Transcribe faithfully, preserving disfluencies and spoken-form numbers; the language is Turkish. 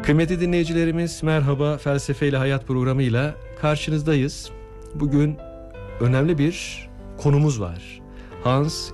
Kıymetli dinleyicilerimiz, merhaba. Felsefe ile Hayat programıyla karşınızdayız. Bugün önemli bir konumuz var. Hans